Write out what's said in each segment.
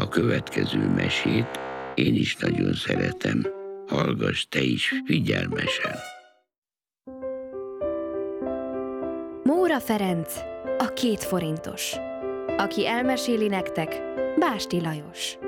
A következő mesét én is nagyon szeretem. Hallgass te is figyelmesen. Móra Ferenc, a 2 forintos. Aki elmeséli nektek, Básti Lajos.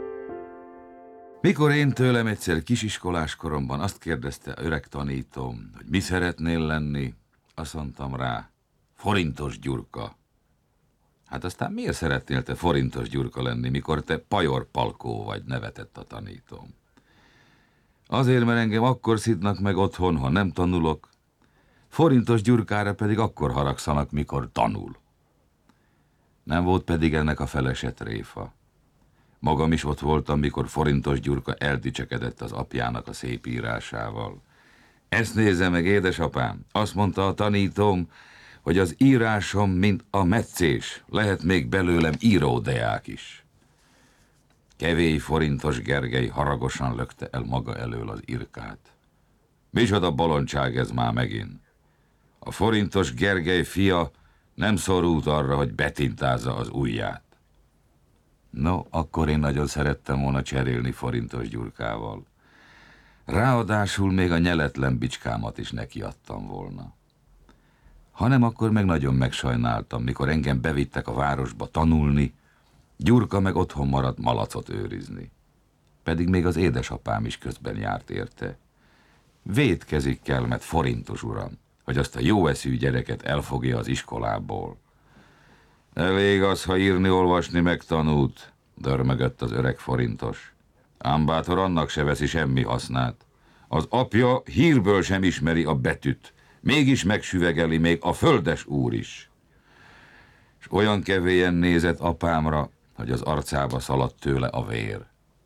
Mikor én tőlem egyszer kisiskolás koromban azt kérdezte öreg tanítóm, hogy mi szeretnél lenni, azt mondtam rá, Forintos Gyurka. Hát aztán miért szeretnél te Forintos Gyurka lenni, mikor te Pajor Palkó vagy, nevetett a tanítóm. Azért, mert engem akkor szidnak meg otthon, ha nem tanulok, Forintos Gyurkára pedig akkor haragszanak, mikor tanul. Nem volt pedig ennek a felese tréfa. Magam is ott voltam, mikor Forintos Gyurka eldicsekedett az apjának a szép írásával. Ezt nézze meg, édesapám, azt mondta a tanítóm, hogy az írásom, mint a metszés, lehet még belőlem íródeák is. Kevély Forintos Gergely haragosan lökte el maga elől az irkát. Micsoda bolondság ez már megint? A Forintos Gergely fia nem szorult arra, hogy betintázza az ujját. No, akkor én nagyon szerettem volna cserélni Forintos Gyurkával. Ráadásul még a nyeletlen bicskámat is nekiadtam volna. Hanem akkor meg nagyon megsajnáltam, mikor engem bevittek a városba tanulni, Gyurka meg otthon maradt malacot őrizni. Pedig még az édesapám is közben járt érte. Vétkezik Kelmet, Forintos uram, hogy azt a jó eszű gyereket elfogja az iskolából. Elég az, ha írni-olvasni megtanult, dörmögött az öreg Forintos. Ám bátor annak se veszi semmi hasznát. Az apja hírből sem ismeri a betűt, mégis megsüvegeli még a földes úr is. És olyan kevélyen nézett apámra, hogy az arcába szaladt tőle a vér.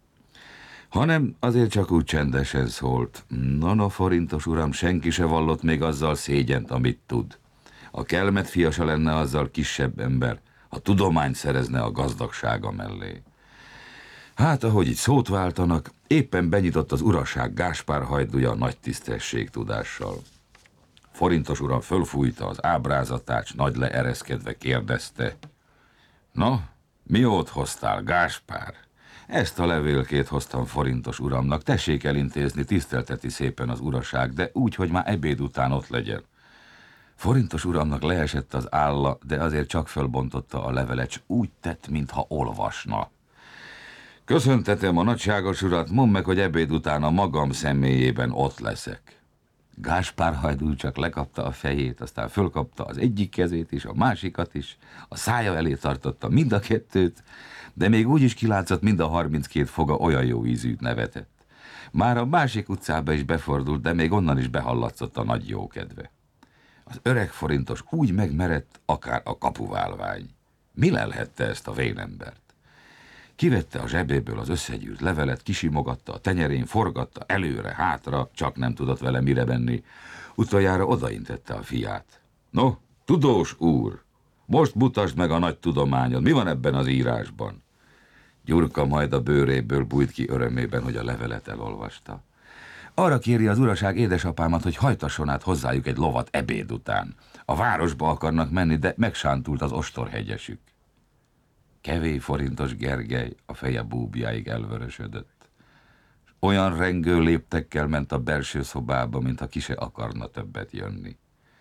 Hanem azért csak úgy csendesen szólt. No, Forintos uram, senki se vallott még azzal szégyent, amit tud. A Kelmet fia se lenne azzal kisebb ember, ha tudományt szerezne a gazdagsága mellé. Hát, ahogy itt szót váltanak, éppen benyitott az uraság Gáspár hajdúja nagy tisztességtudással. Forintos uram fölfújta az ábrázatát, s nagy leereszkedve kérdezte. No, miót hoztál, Gáspár? Ezt a levélkét hoztam Forintos uramnak, tessék elintézni, tisztelteti szépen az uraság, de úgy, hogy már ebéd után ott legyen. Forintos uramnak leesett az álla, de azért csak fölbontotta a levelet, s úgy tett, mintha olvasna. Köszöntetem a nagyságos urat, mondd meg, hogy ebéd után a magam személyében ott leszek. Gáspár hajdú csak lekapta a fejét, aztán fölkapta az egyik kezét is, a másikat is, a szája elé tartotta mind a kettőt, de még úgy is kilátszott, mind a 32 foga olyan jó ízűt nevetett. Már a másik utcába is befordult, de még onnan is behallatszott a nagy jókedve. Az öreg Forintos úgy megmerett, akár a kapuválvány. Mi lelhette ezt a vénembert? Kivette a zsebéből az összegyűrt levelet, kisimogatta a tenyerén, forgatta előre, hátra, csak nem tudott vele mire venni. Utoljára odaintette a fiát. No, tudós úr, most mutasd meg a nagy tudományod, mi van ebben az írásban? Gyurka majd a bőréből bújt ki örömében, hogy a levelet elolvasta. Arra kéri az uraság édesapámat, hogy hajtasson át hozzájuk egy lovat ebéd után. A városba akarnak menni, de megsántult az ostorhegyesük. Kevély Forintos Gergely a feje búbjáig elvörösödött. Olyan rengő léptekkel ment a belső szobába, mintha ki se akarna többet jönni.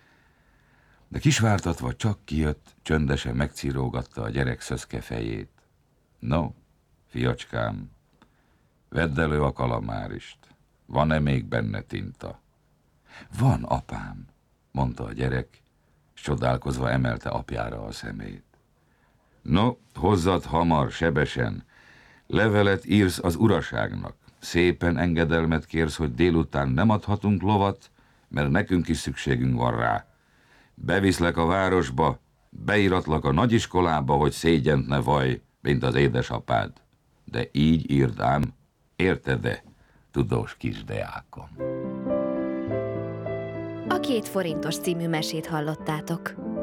De kisvártatva csak kijött, csöndesen megcírógatta a gyerek szöszke fejét. No, fiacskám, vedd elő a kalamárist. Van-e még benne tinta? Van, apám, mondta a gyerek, és csodálkozva emelte apjára a szemét. No, hozzad hamar, sebesen. Levelet írsz az uraságnak. Szépen engedelmet kérsz, hogy délután nem adhatunk lovat, mert nekünk is szükségünk van rá. Beviszlek a városba, beíratlak a nagyiskolába, hogy szégyent ne vaj, mint az édesapád. De így írd ám, érted-e, tudós kisdeákom? A 2 forintos című mesét hallottátok.